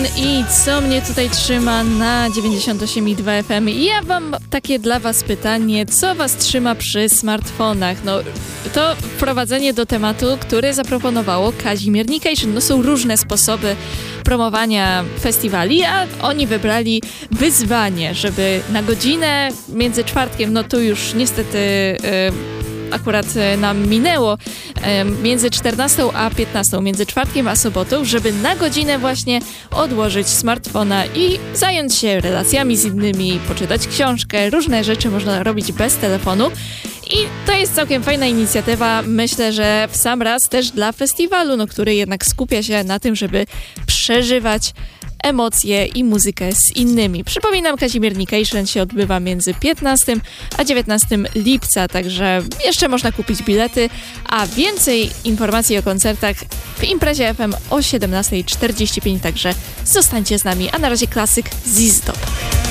i co mnie tutaj trzyma na 98,2 FM. I ja mam takie dla was pytanie, co was trzyma przy smartfonach? No, to wprowadzenie do tematu, który zaproponowało Kazimiernication. No, są różne sposoby promowania festiwali, a oni wybrali wyzwanie, żeby na godzinę między czwartkiem, no tu już niestety akurat nam minęło, między 14 a 15, między czwartkiem a sobotą, żeby na godzinę właśnie odłożyć smartfona i zająć się relacjami z innymi, poczytać książkę, różne rzeczy można robić bez telefonu. I to jest całkiem fajna inicjatywa, myślę, że w sam raz też dla festiwalu, no, który jednak skupia się na tym, żeby przeżywać emocje i muzykę z innymi. Przypominam, Kazimiernication się odbywa między 15 a 19 lipca, także jeszcze można kupić bilety, a więcej informacji o koncertach w Imprezie FM o 17:45, także zostańcie z nami, a na razie klasyk Zizdop.